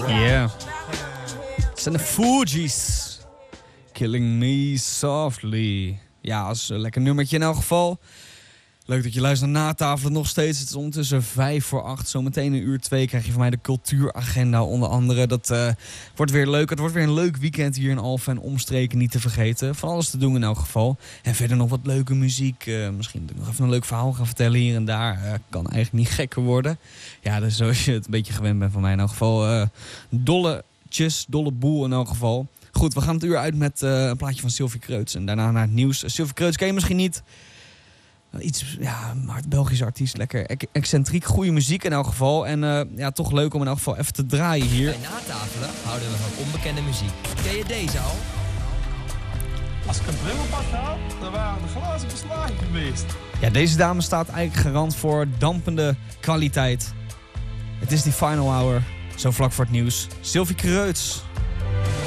Yeah. Het zijn de Fugees. Killing Me Softly. Ja, dat is een lekker nummertje in elk geval. Leuk dat je luistert naar Natafelen nog steeds. Het is ondertussen 7:55. Zometeen in uur 2 krijg je van mij de cultuuragenda onder andere. Dat wordt weer leuk. Het wordt weer een leuk weekend hier in Alphen en omstreken, niet te vergeten. Van alles te doen in elk geval. En verder nog wat leuke muziek. Misschien nog even een leuk verhaal gaan vertellen hier en daar. Kan eigenlijk niet gekker worden. Ja, dus zoals je het een beetje gewend bent van mij in elk geval. Dolle boel in elk geval. Goed, we gaan het uur uit met een plaatje van Sylvie Kreutz. En daarna naar het nieuws. Sylvie Kreutz ken je misschien niet. Iets, ja, maar Belgische artiest, lekker excentriek, goede muziek in elk geval. En ja, toch leuk om in elk geval even te draaien hier. Bij Natafelen houden we van onbekende muziek. Ken je deze al? Als ik een bril op had, dan waren de glazen verslagen geweest. Ja, deze dame staat eigenlijk garant voor dampende kwaliteit. Het is die final hour, zo vlak voor het nieuws. Sylvie Kreutz.